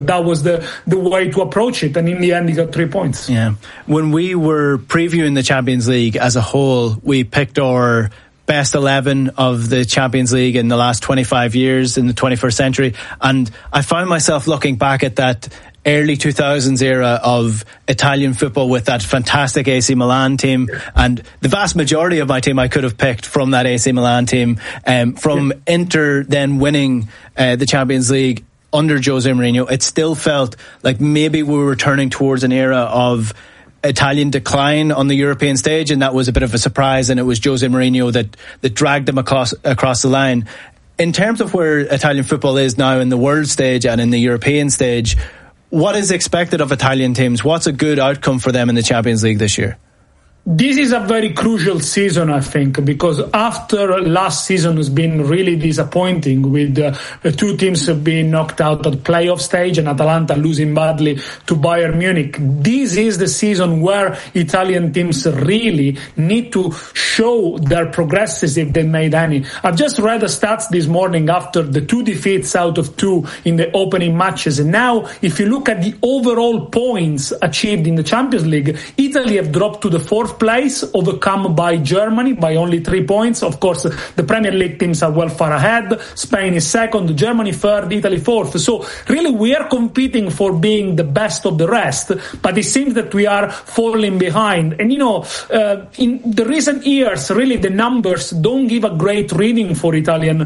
that was the way to approach it, and in the end he got 3 points. Yeah. When we were previewing the Champions League as a whole, we picked our best 11 of the Champions League in the last 25 years in the 21st century, and I found myself looking back at that early 2000s era of Italian football with that fantastic AC Milan team, and the vast majority of my team I could have picked from that AC Milan team, from Inter then winning the Champions League under Jose Mourinho. It still felt like maybe we were turning towards an era of Italian decline on the European stage, and that was a bit of a surprise, and it was Jose Mourinho that dragged them across the line. In terms of where Italian football is now in the world stage and in the European stage, what is expected of Italian teams? What's a good outcome for them in the Champions League this year? This is a very crucial season, I think, because after last season has been really disappointing, with the two teams being knocked out at the playoff stage and Atalanta losing badly to Bayern Munich. This is the season where Italian teams really need to show their progresses, if they made any. I've just read the stats this morning after the 2 defeats out of 2 in the opening matches. And now, if you look at the overall points achieved in the Champions League, Italy have dropped to the 4th place, overcome by Germany by only 3 points. Of course, the Premier League teams are well far ahead. Spain is 2nd, Germany 3rd, Italy 4th. So really we are competing for being the best of the rest, but it seems that we are falling behind. And in the recent years, really the numbers don't give a great reading for Italian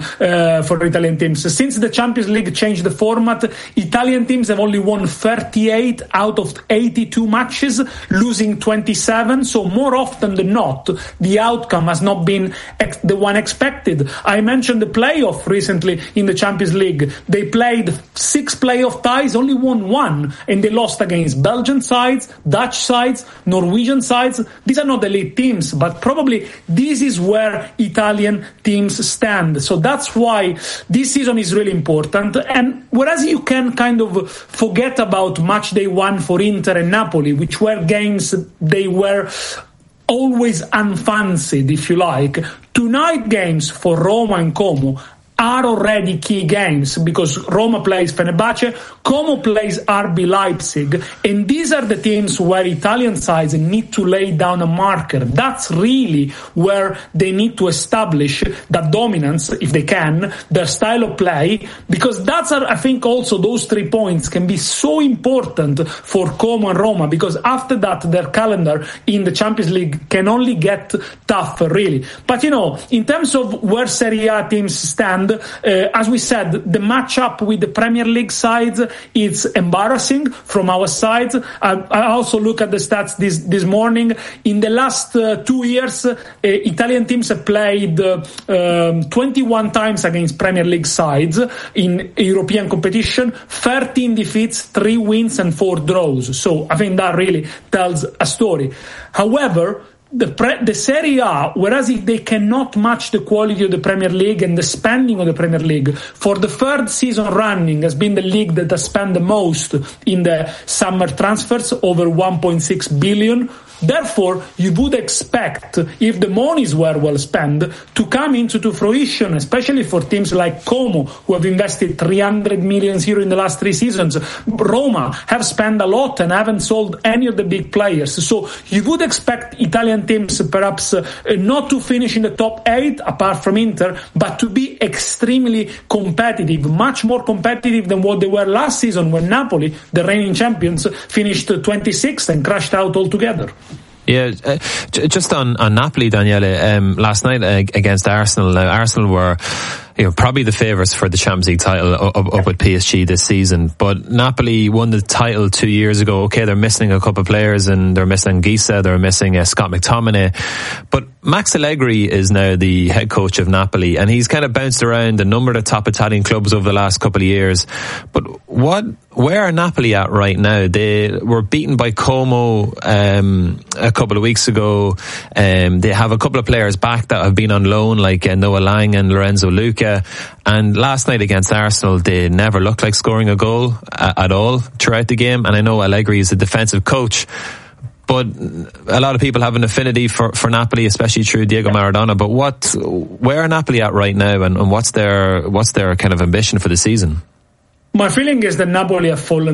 teams. Since the Champions League changed the format, Italian teams have only won 38 out of 82 matches, losing 27. So more often than not, the outcome has not been the one expected. I mentioned the playoff recently in the Champions League. They played 6 playoff ties, only won 1, and they lost against Belgian sides, Dutch sides, Norwegian sides. These are not elite teams, but probably this is where Italian teams stand. So that's why this season is really important. And whereas you can kind of forget about match day 1 for Inter and Napoli, which were games they were always unfancied, if you like, tonight games for Roma and Como are already key games, because Roma plays Fenerbahce, Como plays RB Leipzig, and these are the teams where Italian sides need to lay down a marker. That's really where they need to establish that dominance, if they can, their style of play, because that's, I think, also those 3 points can be so important for Como and Roma, because after that their calendar in the Champions League can only get tougher, really. But in terms of where Serie A teams stand, as we said, the matchup with the Premier League sides, it's embarrassing from our side. I also look at the stats this morning. In the last 2 years, Italian teams have played 21 times against Premier League sides in European competition, 13 defeats, 3 wins and 4 draws. So I think that really tells a story. However, the Serie A, whereas if they cannot match the quality of the Premier League and the spending of the Premier League, for the 3rd season running has been the league that has spent the most in the summer transfers, over 1.6 billion. Therefore, you would expect, if the monies were well spent, to come into fruition, especially for teams like Como, who have invested 300 million euro in the last 3 seasons. Roma have spent a lot and haven't sold any of the big players. So you would expect Italian teams perhaps not to finish in the top 8, apart from Inter, but to be extremely competitive, much more competitive than what they were last season, when Napoli, the reigning champions, finished 26th and crashed out altogether. Yeah, just on Napoli, Daniele, last night against Arsenal. Now, Arsenal were probably the favourites for the Champions League title up with PSG this season. But Napoli won the title 2 years ago. Okay, they're missing a couple of players, and they're missing Gisa, they're missing Scott McTominay. But Max Allegri is now the head coach of Napoli, and he's kind of bounced around a number of the top Italian clubs over the last couple of years. But where are Napoli at right now? They were beaten by Como a couple of weeks ago. They have a couple of players back that have been on loan, like Noah Lang and Lorenzo Luca. And last night against Arsenal, they never looked like scoring a goal at all throughout the game. And I know Allegri is a defensive coach, but a lot of people have an affinity for Napoli, especially through Diego Maradona. But where are Napoli at right now, and what's their kind of ambition for the season? My feeling is that Napoli have fallen